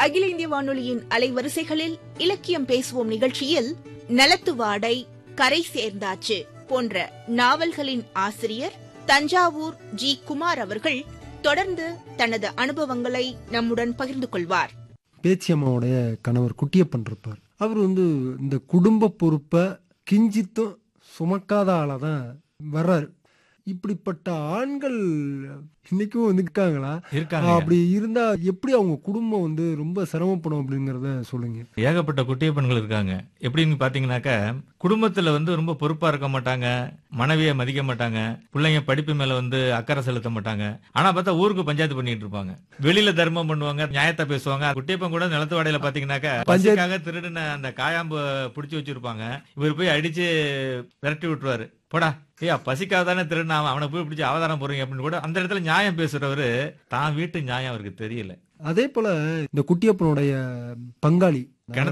அகில இந்திய வானொலியின் அலைவரிசைகளில் இலக்கியம் பேசுவோம் நிகழ்ச்சியில் நலத்து வாடை, கரை சேர்ந்தாச்சு போன்ற நாவல்களின் ஆசிரியர் தஞ்சாவூர் ஜி. குமார் அவர்கள் தொடர்ந்து தனது அனுபவங்களை நம்முடன் பகிர்ந்து கொள்வார். பேச்சியம்மாவுடைய கணவர் குட்டியப்பன் இருப்பார். அவர் இந்த குடும்ப பொறுப்பை கிஞ்சித்தும் சுமக்காத ஆளாதான் வர்றாரு. இப்படிப்பட்ட ஆண்கள் இன்னைக்கும் இருக்காங்களா? அப்படி இருந்தா எப்படி அவங்க குடும்பம் ரொம்ப சிரமப்படும் அப்படிங்கறத சொல்லுங்க. ஏகப்பட்ட குட்டியப்பன்கள் இருக்காங்க. எப்படின்னு பாத்தீங்கன்னாக்க, குடும்பத்துல ரொம்ப பொறுப்பா இருக்க மாட்டாங்க, மனைவியை மதிக்க மாட்டாங்க, பிள்ளைங்க படிப்பு மேல அக்கறை செலுத்த மாட்டாங்க. ஆனா பார்த்தா ஊருக்கு பஞ்சாயத்து பண்ணிட்டு இருப்பாங்க, வெளியில தர்மம் பண்ணுவாங்க, நியாயத்தை பேசுவாங்க. குட்டியப்பன் கூட நிலத்து வாடையில பாத்தீங்கன்னாக்க பஞ்சாயத்துக்காக திருடுன அந்த காயாம்பு புடிச்சு வச்சிருப்பாங்க. இவர் போய் அடிச்சு விரட்டி விட்டுருவாரு. போடா, ஐயா பசிக்காக தானே திருடினா, அவனை போய் பிடிச்சி அவதாரம் போறீங்க அப்படின்னு கூட அந்த இடத்துல நியாயம் பேசுறவரு தான் வீட்டு நியாயம் அவருக்கு தெரியல. அதே போல இந்த குட்டியப்பனுடைய பங்காளி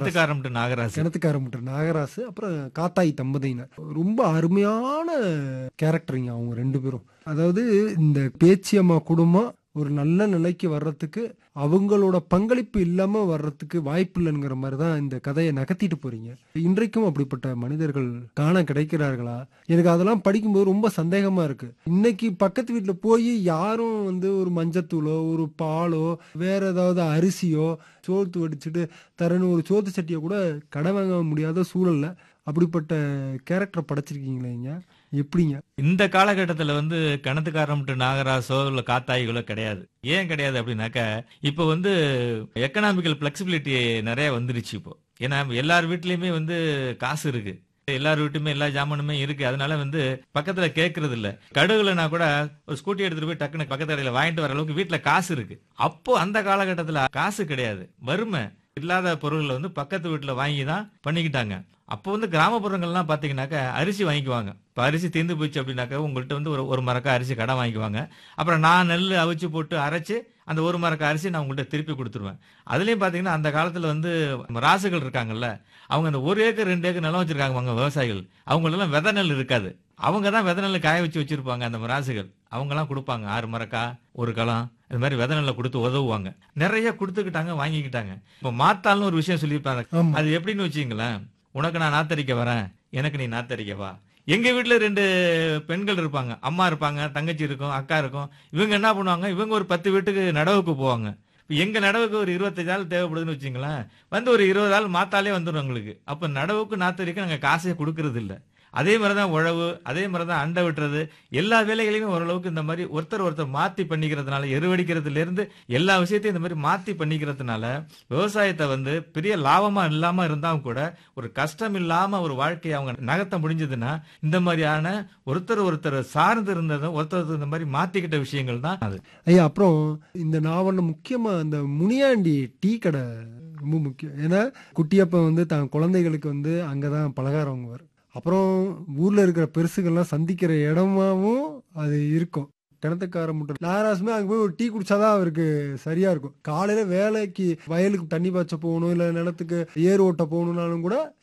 கிணத்துக்காரம்ட்டு நாகராசு, அப்புறம் காத்தாய் தம்பதியினர் ரொம்ப அருமையான கேரக்டருங்க அவங்க ரெண்டு பேரும். அதாவது இந்த பேச்சியம்மா குடும்பம் ஒரு நல்ல நிலைக்கு வர்றதுக்கு அவங்களோட பங்களிப்பு இல்லாம வர்றதுக்கு வாய்ப்பு இல்லைங்கிற மாதிரிதான் இந்த கதையை நகர்த்திட்டு போறீங்க. இன்றைக்கும் அப்படிப்பட்ட மனிதர்கள் காண கிடைக்கிறார்களா? எனக்கு அதெல்லாம் படிக்கும்போது ரொம்ப சந்தேகமா இருக்கு. இன்னைக்கு பக்கத்து வீட்டுல போய் யாரும் ஒரு மஞ்சத்தூளோ ஒரு பாலோ வேற ஏதாவது அரிசியோ சோத்து வடிச்சுட்டு தரணும் ஒரு சோத்து சட்டியை கூட கடை வாங்க முடியாத சூழல்ல அப்படிப்பட்ட கேரக்டர் படைச்சிருக்கீங்களேங்க, எப்படிங்க? இந்த காலகட்டத்துல கிணத்துக்காரம் நாகராசோ இல்ல காத்தாய்களோ கிடையாது. ஏன் கிடையாது அப்படின்னாக்க, இப்ப எக்கனாமிக்கல் பிளெக்சிபிலிட்டி நிறைய வந்துருச்சு இப்போ. ஏன்னா எல்லார் வீட்லயுமே காசு இருக்கு, எல்லார் வீட்டுமே எல்லா ஜாமானுமே இருக்கு. அதனால பக்கத்துல கேட்கறது இல்ல. கடுகுலனா கூட ஒரு ஸ்கூட்டி எடுத்துட்டு போய் டக்குனு பக்கத்து கடையில வாங்கிட்டு வர அளவுக்கு வீட்டுல காசு இருக்கு. அப்போ அந்த காலகட்டத்துல காசு கிடையாது, வறுமை இல்லாத பொருள்களை பக்கத்து வீட்டுல வாங்கிதான் பண்ணிக்கிட்டாங்க. அப்போ கிராமப்புறங்கள்லாம் பாத்தீங்கன்னாக்க அரிசி வாங்கிக்குவாங்க. இப்ப அரிசி தீர்ந்து போச்சு அப்படின்னாக்க உங்கள்கிட்ட ஒரு மரக்கா அரிசி கடன் வாங்கிக்குவாங்க. அப்புறம் நான் நெல் அவிச்சு போட்டு அரைச்சு அந்த ஒரு மரக்கா அரிசி நான் உங்கள்கிட்ட திருப்பி கொடுத்துருவேன். அதுலயும் பாத்தீங்கன்னா அந்த காலத்துல ராசுகள் இருக்காங்கல்ல, அவங்க அந்த 1 ஏக்கர் 2 ஏக்கர் நிலம் வச்சிருக்காங்க விவசாயிகள். அவங்களெல்லாம் விதை நெல் இருக்காது, அவங்க தான் விதை நெல் காய வச்சு வச்சிருப்பாங்க. அந்த ராசுகள் அவங்க எல்லாம் கொடுப்பாங்க 6 மரக்கா ஒரு களம், இது மாதிரி விதை நெல்லை கொடுத்து உதவுவாங்க. நிறைய கொடுத்துக்கிட்டாங்க, வாங்கிக்கிட்டாங்க. இப்ப மாத்தாள்னு ஒரு விஷயம் சொல்லியிருப்பாங்க. அது எப்படின்னு வச்சுங்களேன், உனக்கு நான் நாத்தரிக்க வரேன், எனக்கு நீ நாத்தரிக்க வா. எங்க வீட்டுல 2 பெண்கள் இருப்பாங்க, அம்மா இருப்பாங்க, தங்கச்சி இருக்கும், அக்கா இருக்கும். இவங்க என்ன பண்ணுவாங்க, இவங்க ஒரு 10 வீட்டுக்கு நடவுக்கு போவாங்க. எங்க நடவுக்கு ஒரு 25 ஆள் தேவைப்படுதுன்னு வச்சுங்களேன், ஒரு 20 ஆள் மாத்தாலே வந்துடும் உங்களுக்கு. அப்ப நடவுக்கு நாத்தரிக்க நாங்க காசையே கொடுக்கறது இல்ல. அதே மாதிரிதான் உழவு, அதே மாதிரிதான் அண்டை விட்டுறது, எல்லா வேலைகளையுமே ஓரளவுக்கு இந்த மாதிரி ஒருத்தர் மாத்தி பண்ணிக்கிறதுனால, எருவடிக்கிறதுல இருந்து எல்லா விஷயத்தையும் இந்த மாதிரி மாத்தி பண்ணிக்கிறதுனால விவசாயத்தை பெரிய லாபமா இல்லாம இருந்தாலும் கூட ஒரு கஷ்டம் இல்லாம ஒரு வாழ்க்கையை அவங்க நகர்த்த முடிஞ்சதுன்னா, இந்த மாதிரியான ஒருத்தர் சார்ந்து இருந்ததும் ஒருத்தர் இந்த மாதிரி மாத்திக்கிட்ட விஷயங்கள் தான் அது. ஐயா, அப்புறம் இந்த நாவல்ல முக்கியமா அந்த முனியாண்டி டீ கடை ரொம்ப முக்கியம். ஏன்னா குட்டியப்ப தான் குழந்தைகளுக்கு அங்கதான் பலகாரம் வாங்குவார். அப்புறம் ஊர்ல இருக்கிற பெருசுகள்லாம் சந்திக்கிற இடமாவும் அது இருக்கும். கிணத்துக்கார முட்டை நாகராசுமே அங்க போய் ஒரு டீ குடிச்சாதான் அவருக்கு சரியா இருக்கும். காலையில வேலைக்கு வயலுக்கு தண்ணி பாய்ச்ச போகணும், இல்ல நிலத்துக்கு ஏர் ஓட்ட போகணும்னாலும் கூட